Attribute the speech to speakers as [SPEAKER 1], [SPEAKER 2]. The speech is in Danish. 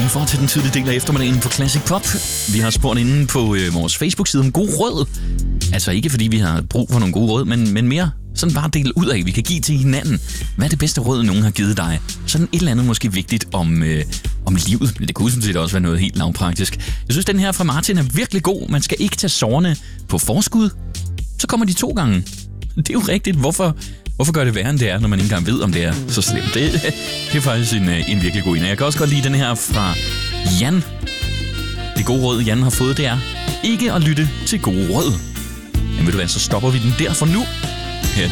[SPEAKER 1] indenfor til den tidlige del af eftermiddagen på Classic Pop. Vi har spurgt inde på vores Facebook-side om gode råd. Altså ikke fordi vi har brug for nogle gode råd, men mere sådan bare dele ud af, vi kan give til hinanden. Hvad er det bedste råd, nogen har givet dig? Sådan et eller andet måske vigtigt om livet. Men det kunne sådan set også være noget helt lavpraktisk. Jeg synes, den her fra Martin er virkelig god. Man skal ikke tage sorgerne på forskud. Så kommer de 2 gange. Det er jo rigtigt. Hvorfor gør det værre, end det er, når man ikke engang ved, om det er så slemt? Det er faktisk en virkelig god en. Jeg kan også godt lide den her fra Jan. Det gode råd, Jan har fået, det er ikke at lytte til gode råd. Men ved du hvad, så stopper vi den der for nu.